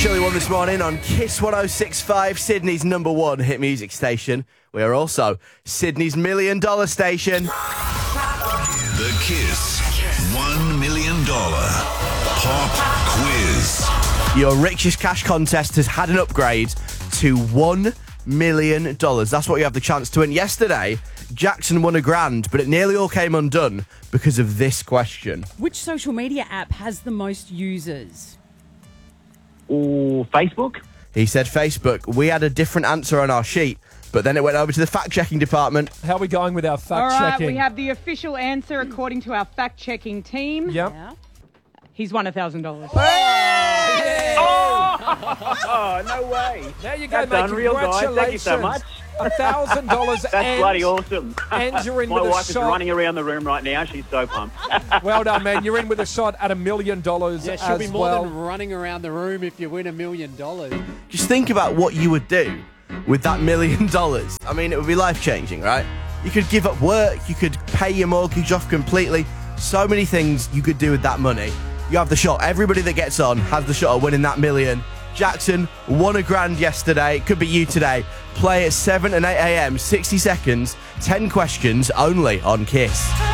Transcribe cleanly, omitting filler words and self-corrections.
Chilly One this morning on Kiss 106.5, Sydney's #1 hit music station. We are also Sydney's $1 million station. The Kiss $1 million pop quiz. Your richest cash contest has had an upgrade to $1 million. That's what you have the chance to win. Yesterday, Jackson won $1,000, but it nearly all came undone because of this question. Which social media app has the most users? Or Facebook? He said Facebook. We had a different answer on our sheet, but then it went over to the fact-checking department. How are we going with our All fact-checking? right, we have the official answer according to our fact-checking team. Yep. Yeah. He's won $1,000. Oh, no way. There you go, That's mate. unreal, guys. Congratulations. Thank you so much. $1,000 That's bloody awesome. And you're in My with a wife is shot. running around the room right now. She's so pumped. Well done, man. You're in with a shot at $1 million Yeah, she'll as be more well. than running around the room if you win $1 million. Just think about what you would do with that $1 million. I mean, it would be life-changing, right? You could give up work. You could pay your mortgage off completely. So many things you could do with that money. You have the shot. Everybody that gets on has the shot of winning that $1 million. Jackson won $1,000 yesterday. It could be you today. Play at 7 and 8 a.m. 60 seconds, 10 questions only on Kiss.